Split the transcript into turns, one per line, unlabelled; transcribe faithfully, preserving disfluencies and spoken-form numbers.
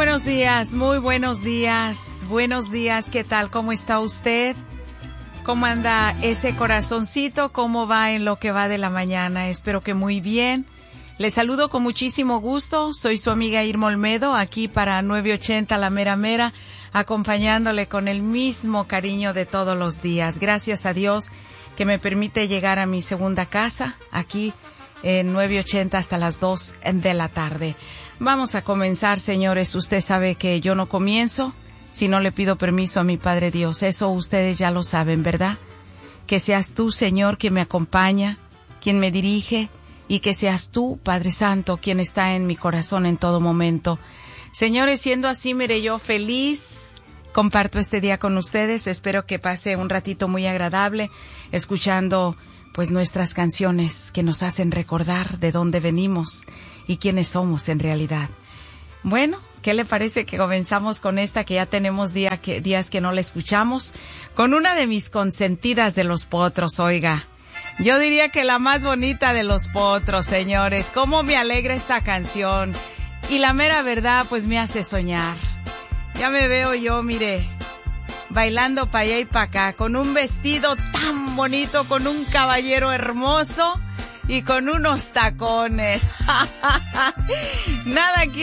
buenos días, muy buenos días, buenos días, ¿qué tal? ¿Cómo está usted? ¿Cómo anda ese corazoncito? ¿Cómo va en lo que va de la mañana? Espero que muy bien. Les saludo con muchísimo gusto, soy su amiga Irma Olmedo, aquí para nueve ochenta La Mera Mera, acompañándole con el mismo cariño de todos los días. Gracias a Dios que me permite llegar a mi segunda casa, aquí en nueve ochenta hasta las dos de la tarde. Vamos a comenzar, señores. Usted sabe que yo no comienzo si no le pido permiso a mi Padre Dios. Eso ustedes ya lo saben, ¿verdad? Que seas tú, Señor, quien me acompaña, quien me dirige, y que seas tú, Padre Santo, quien está en mi corazón en todo momento. Señores, siendo así, mire, yo feliz comparto este día con ustedes. Espero que pase un ratito muy agradable escuchando pues nuestras canciones que nos hacen recordar de dónde venimos y quiénes somos en realidad. Bueno, ¿qué le parece que comenzamos con esta que ya tenemos día que, días que no la escuchamos? Con una de mis consentidas de los potros, oiga. Yo diría que la más bonita de los potros, señores. Cómo me alegra esta canción. Y la mera verdad, pues me hace soñar. Ya me veo yo, mire, bailando pa' allá y pa' acá, con un vestido tan bonito, con un caballero hermoso y con unos tacones. Nada quiero